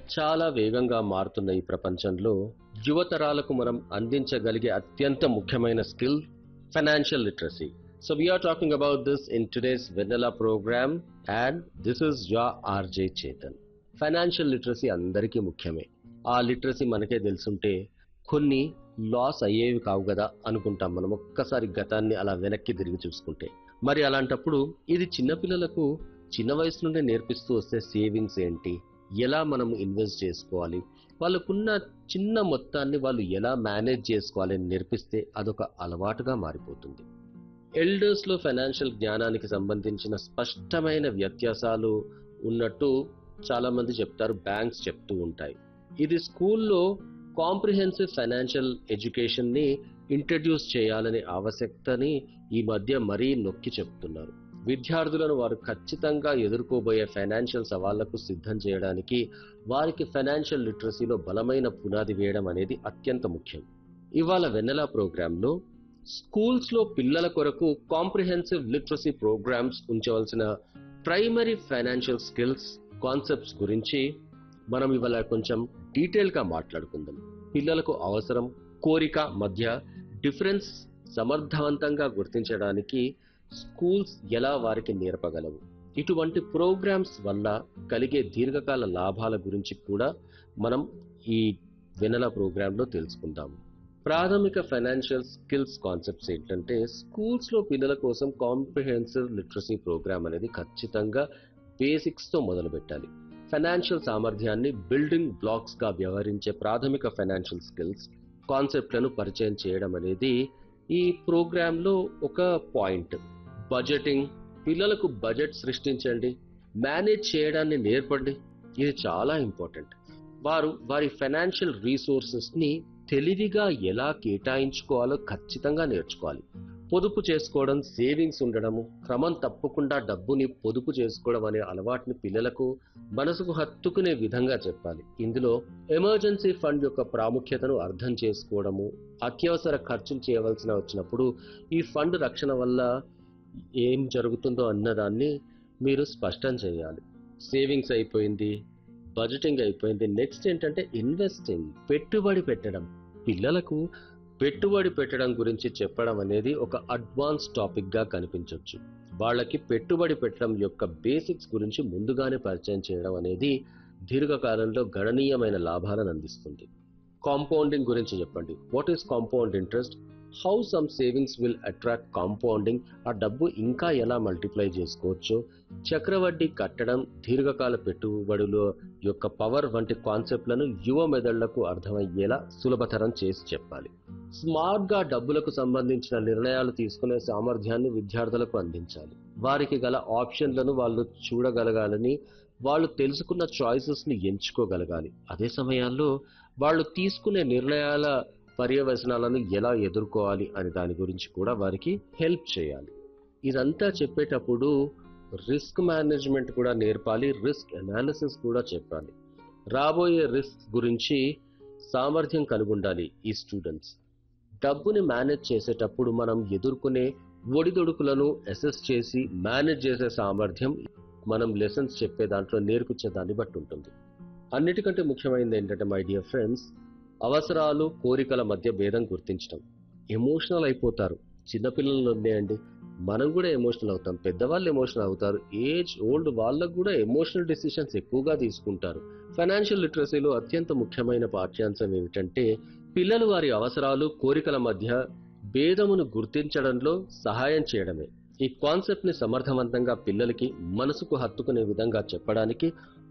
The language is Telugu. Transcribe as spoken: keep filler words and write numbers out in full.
చాలా వేగంగా మారుతున్న ఈ ప్రపంచంలో యువతరాలకు మనం అందించగలిగే అత్యంత ముఖ్యమైన skill financial literacy. So we are talking about this in today's vanilla programme and this is yeah RJ Chetan. Financial literacy అందరికీ ముఖ్యమే. ఆ లిటరసీ మనకే తెలుసుంటే కొన్ని లాస్ అయ్యేవి కావు కదా అనుకుంటాం మనం ఒక్కసారి గతాన్ని అలా వెనక్కి తిరిగి చూసుకుంటే. మరి అలాంటప్పుడు ఇది చిన్నపిల్లలకు చిన్న వయసు నుండే నేర్పిస్తూ వస్తే సేవింగ్స్ ఏంటి, ఎలా మనం ఇన్వెస్ట్ చేసుకోవాలి, వాళ్ళకున్న చిన్న మొత్తాన్ని వాళ్ళు ఎలా మేనేజ్ చేసుకోవాలి అని నేర్పిస్తే అదొక అలవాటుగా మారిపోతుంది. ఎల్డర్స్ లో ఫైనాన్షియల్ జ్ఞానానికి సంబంధించిన స్పష్టమైన వ్యత్యాసాలు ఉన్నట్టు చాలా మంది చెప్తారు, బ్యాంక్స్ చెప్తూ ఉంటాయి. ఇది స్కూల్లో కాంప్రిహెన్సివ్ ఫైనాన్షియల్ ఎడ్యుకేషన్ ని ఇంట్రడ్యూస్ చేయాలనే ఆవశ్యకతని ఈ మధ్య మరీ నొక్కి చెప్తున్నారు. విద్యార్థులను వారు ఖచ్చితంగా ఎదుర్కోబోయే ఫైనాన్షియల్ సవాళ్లకు సిద్ధం చేయడానికి వారికి ఫైనాన్షియల్ లిటరసీలో బలమైన పునాది వేయడం అనేది అత్యంత ముఖ్యం. ఇవాళ వెన్నెలా ప్రోగ్రాంలో స్కూల్స్ లో పిల్లల కొరకు comprehensive literacy programmes ఉంచవలసిన primary financial skills concepts గురించి మనం ఇవాళ కొంచెం డీటెయిల్ గా మాట్లాడుకుందాం. పిల్లలకు అవసరం, కోరిక మధ్య డిఫరెన్స్ సమర్థవంతంగా గుర్తించడానికి స్కూల్స్ ఎలా వారికి నేర్పగలవు, ఇటువంటి ప్రోగ్రామ్స్ వల్ల కలిగే దీర్ఘకాల లాభాల గురించి కూడా మనం ఈ వెన్నెల ప్రోగ్రాంలో తెలుసుకుందాము. ప్రాథమిక ఫైనాన్షియల్ స్కిల్స్ కాన్సెప్ట్స్ ఏంటంటే, స్కూల్స్ లో పిల్లల కోసం కాంప్రిహెన్సివ్ లిటరసీ ప్రోగ్రామ్ అనేది ఖచ్చితంగా బేసిక్స్ తో మొదలు పెట్టాలి. ఫైనాన్షియల్ సామర్థ్యాన్ని బిల్డింగ్ బ్లాక్స్ గా వ్యవహరించే ప్రాథమిక ఫైనాన్షియల్ స్కిల్స్ కాన్సెప్ట్లను పరిచయం చేయడం అనేది ఈ ప్రోగ్రామ్ లో ఒక పాయింట్. బడ్జెటింగ్, పిల్లలకు బడ్జెట్ సృష్టించండి, మేనేజ్ చేయడాన్ని నేర్పండి. ఇది చాలా ఇంపార్టెంట్. వారు వారి ఫైనాన్షియల్ రీసోర్సెస్ ని తెలివిగా ఎలా కేటాయించుకోవాలో ఖచ్చితంగా నేర్చుకోవాలి. పొదుపు చేసుకోవడం, సేవింగ్స్ ఉండడము, క్రమం తప్పకుండా డబ్బుని పొదుపు చేసుకోవడం అనే అలవాటుని పిల్లలకు మనసుకు హత్తుకునే విధంగా చెప్పాలి. ఇందులో ఎమర్జెన్సీ ఫండ్ యొక్క ప్రాముఖ్యతను అర్థం చేసుకోవడము, అత్యవసర ఖర్చులు చేయవలసిన వచ్చినప్పుడు ఈ ఫండ్ రక్షణ వల్ల ఏం జరుగుతుందో అన్నదాన్ని మీరు స్పష్టం చేయాలి. సేవింగ్స్ అయిపోయింది, బడ్జెటింగ్ అయిపోయింది, నెక్స్ట్ ఏంటంటే ఇన్వెస్టింగ్, పెట్టుబడి పెట్టడం. పిల్లలకు పెట్టుబడి పెట్టడం గురించి చెప్పడం అనేది ఒక అడ్వాన్స్ టాపిక్ గా కనిపించవచ్చు. వాళ్ళకి పెట్టుబడి పెట్టడం యొక్క బేసిక్స్ గురించి ముందుగానే పరిచయం చేయడం అనేది దీర్ఘకాలంలో గణనీయమైన లాభాలను అందిస్తుంది. కాంపౌండింగ్ గురించి చెప్పండి. What is compound interest, how some savings will attract compounding, ఆ డబ్బు ఇంకా ఎలా మల్టిప్లై చేసుకోవచ్చు, చక్రవడ్డీ కట్టడం, దీర్ఘకాల పెట్టుబడుల యొక్క పవర్ వంటి కాన్సెప్ట్లను యువ మెదళ్లకు అర్థమయ్యేలా సులభతరం చేసి చెప్పాలి. స్మార్ట్ గా డబ్బులకు సంబంధించిన నిర్ణయాలు తీసుకునే సామర్థ్యాన్ని విద్యార్థులకు అందించాలి. వారికి గల ఆప్షన్లను వాళ్ళు చూడగలగాలని, వాళ్ళు తెలుసుకున్న చాయిసెస్ ని ఎంచుకోగలగాలి. అదే సమయాల్లో వాళ్ళు తీసుకునే నిర్ణయాల పర్యవసనాలను ఎలా ఎదుర్కోవాలి అనే దాని గురించి కూడా వారికి హెల్ప్ చేయాలి. ఇదంతా చెప్పేటప్పుడు రిస్క్ మేనేజ్మెంట్ కూడా నేర్పాలి, రిస్క్ అనాలిసిస్ కూడా చెప్పాలి. రాబోయే రిస్క్ గురించి సామర్థ్యం కలిగి ఉండాలి ఈ స్టూడెంట్స్. డబ్బుని మేనేజ్ చేసేటప్పుడు మనం ఎదుర్కొనే ఒడిదొడుకులను అసెస్ చేసి మేనేజ్ చేసే సామర్థ్యం మనం లెసన్స్ చెప్పే దాంట్లో నేర్పించే దాన్ని బట్టి ఉంటుంది. అన్నిటికంటే ముఖ్యమైనది ఏంటంటే మై డియర్ ఫ్రెండ్స్, అవసరాలు కోరికల మధ్య భేదం గుర్తించడం. ఎమోషనల్ అయిపోతారు చిన్నపిల్లలు ఉన్నాయండి, మనం కూడా ఎమోషనల్ అవుతాం, పెద్దవాళ్ళు ఎమోషనల్ అవుతారు, ఏజ్ ఓల్డ్ వాళ్ళకు కూడా ఎమోషనల్ డెసిషన్స్ ఎక్కువగా తీసుకుంటారు. ఫైనాన్షియల్ లిటరసీలో అత్యంత ముఖ్యమైన పాఠ్యాంశం ఏమిటంటే పిల్లలు వారి అవసరాలు కోరికల మధ్య భేదమును గుర్తించడంలో సహాయం చేయడమే. ఈ కాన్సెప్ట్ ని సమర్థవంతంగా పిల్లలకి మనసుకు హత్తుకునే విధంగా చెప్పడానికి